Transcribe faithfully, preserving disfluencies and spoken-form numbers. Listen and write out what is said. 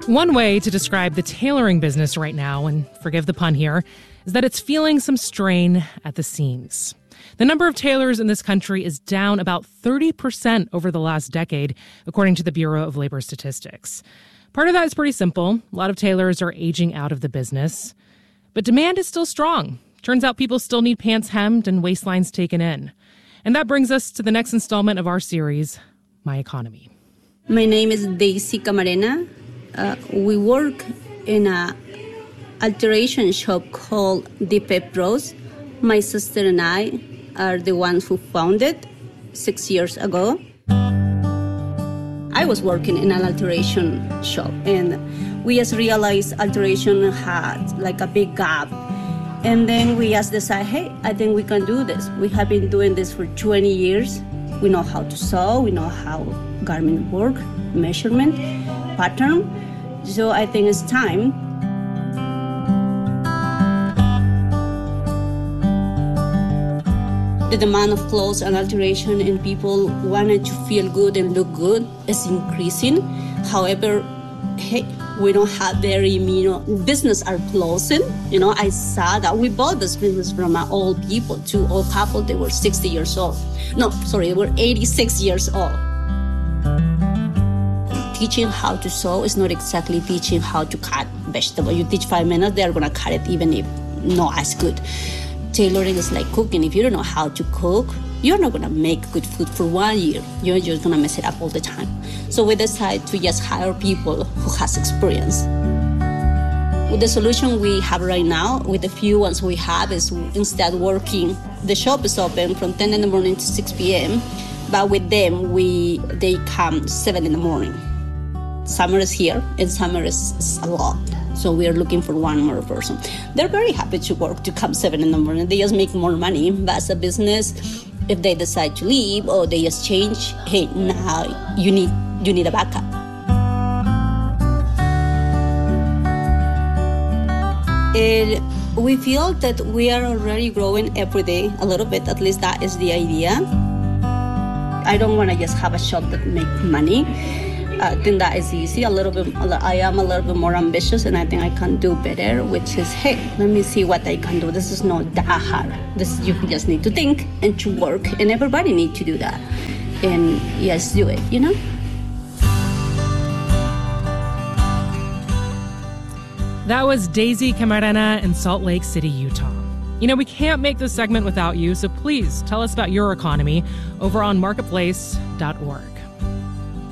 One way to describe the tailoring business right now, and forgive the pun here, is that it's feeling some strain at the seams. The number of tailors in this country is down about thirty percent over the last decade, according to the Bureau of Labor Statistics. Part of that is pretty simple. A lot of tailors are aging out of the business. But demand is still strong. Turns out people still need pants hemmed and waistlines taken in. And that brings us to the next installment of our series, My Economy. My name is Daisy Camarena. Uh, we work in a alteration shop called The Pep Bros. My sister and I are the ones who founded it six years ago. I was working in an alteration shop, and we just realized alteration had like a big gap. And then we just decided, hey, I think we can do this. We have been doing this for twenty years. We know how to sew, we know how garment work, measurement, pattern. So I think it's time. The demand of clothes and alteration and people wanted to feel good and look good is increasing. However, hey, we don't have very, you know, business are closing. You know, I saw that we bought this business from our old people, two old couple, they were sixty years old. No, sorry, they were eighty-six years old. Teaching how to sew is not exactly teaching how to cut vegetable. You teach five minutes, they're gonna cut it even if not as good. Tailoring is like cooking. If you don't know how to cook, you're not gonna make good food for one year. You're just gonna mess it up all the time. So we decided to just hire people who has experience. With the solution we have right now, with the few ones we have, is instead working, the shop is open from ten in the morning to six p.m., but with them, we they come seven in the morning. Summer is here, and summer is, is a lot. So we are looking for one more person. They're very happy to work, to come seven in the morning. They just make more money. But as a business, if they decide to leave or they just change, hey, now you need you need a backup. And we feel that we are already growing every day a little bit. At least that is the idea. I don't want to just have a shop that makes money. I think that is easy. A little bit. I am a little bit more ambitious, and I think I can do better. Which is, hey, let me see what I can do. This is not that hard. This you just need to think and to work, and everybody needs to do that. And yes, do it. You know. That was Daisy Camarena in Salt Lake City, Utah. You know, we can't make this segment without you, so please tell us about your economy over on marketplace dot org.